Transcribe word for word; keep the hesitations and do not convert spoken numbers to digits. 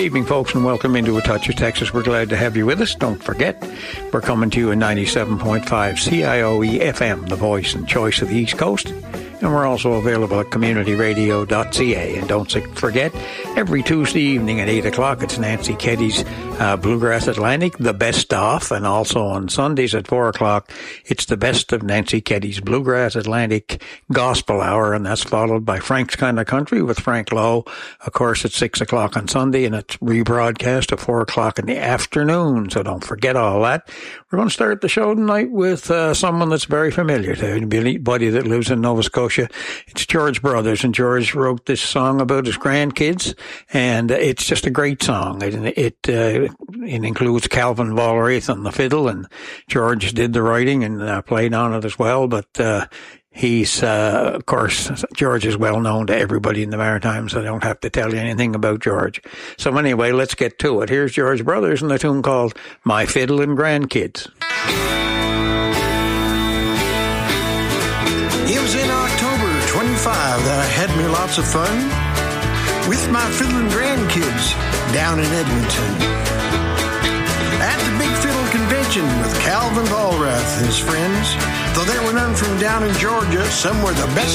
evening, folks, and welcome into A Touch of Texas. We're glad to have you with us. Don't forget, we're coming to you in ninety-seven point five C I O E F M, the voice and choice of the East Coast. And we're also available at community radio dot c a. And don't forget, every Tuesday evening at eight o'clock, it's Nancy Keddy's uh, Bluegrass Atlantic, the best of. And also on Sundays at four o'clock, it's the best of Nancy Keddy's Bluegrass Atlantic Gospel Hour. And that's followed by Frank's Kind of Country with Frank Lowe, of course, at six o'clock on Sunday. And it's rebroadcast at four o'clock in the afternoon. So don't forget all that. We're going to start the show tonight with uh, someone that's very familiar to anybody that lives in Nova Scotia. It's George Brothers, and George wrote this song about his grandkids, and it's just a great song. It it, uh, it includes Calvin Volraith on the fiddle, and George did the writing and uh, played on it as well, but uh, he's, uh, of course, George is well known to everybody in the Maritimes, so I don't have to tell you anything about George. So anyway, let's get to it. Here's George Brothers and the tune called My Fiddle and Grandkids. It was in October twenty-five that I had me lots of fun with my fiddling grandkids down in Edmonton. At the Big Fiddle Convention with Calvin Volraith and his friends, though there were none from down in Georgia, some were the best